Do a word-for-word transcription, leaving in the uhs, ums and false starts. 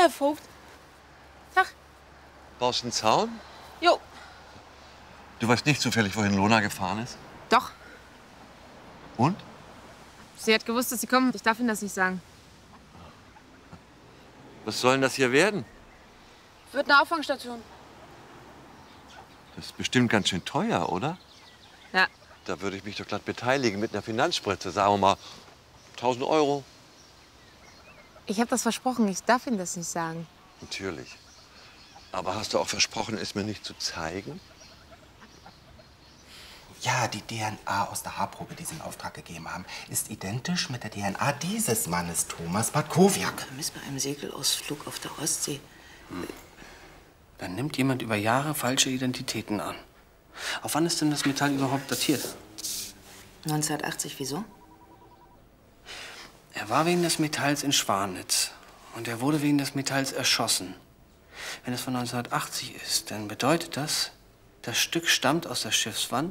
Herr Vogt. Tag. Baust du einen Zaun? Jo. Du weißt nicht zufällig, wohin Lona gefahren ist? Doch. Und? Sie hat gewusst, dass Sie kommen. Ich darf Ihnen das nicht sagen. Was soll denn das hier werden? Wird eine Auffangstation. Das ist bestimmt ganz schön teuer, oder? Ja. Da würde ich mich doch glatt beteiligen mit einer Finanzspritze. Sagen wir mal tausend Euro. Ich habe das versprochen. Ich darf Ihnen das nicht sagen. Natürlich. Aber hast du auch versprochen, es mir nicht zu zeigen? Ja, die D N A aus der Haarprobe, die Sie in Auftrag gegeben haben, ist identisch mit der D N A dieses Mannes, Thomas Bartkowiak. Vermisst bei einem Segelausflug auf der Ostsee. Hm. Dann nimmt jemand über Jahre falsche Identitäten an. Auf wann ist denn das Metall überhaupt datiert? neunzehnhundertachtzig, wieso? Er war wegen des Metalls in Schwanitz. Und er wurde wegen des Metalls erschossen. Wenn es von neunzehnhundertachtzig ist, dann bedeutet das, das Stück stammt aus der Schiffswand